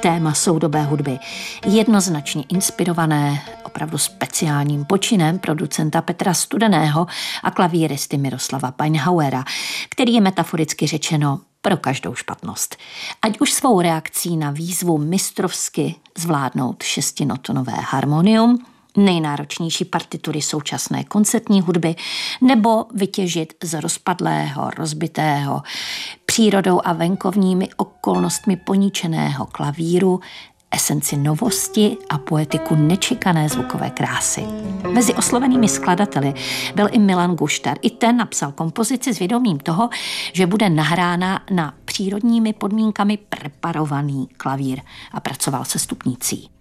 téma soudobé hudby, jednoznačně inspirované opravdu speciálním počinem producenta Petra Studeného a klavíristy Miroslava Pajnhauera, který je metaforicky řečeno pro každou špatnost. Ať už svou reakcí na výzvu mistrovsky zvládnout šestinotonové harmonium, nejnáročnější partitury současné koncertní hudby, nebo vytěžit z rozpadlého, rozbitého, přírodou a venkovními okolnostmi poničeného klavíru esenci novosti a poetiku nečekané zvukové krásy. Mezi oslovenými skladateli byl i Milan Guštar. I ten napsal kompozici s vědomím toho, že bude nahrána na přírodními podmínkami preparovaný klavír a pracoval se stupnicí.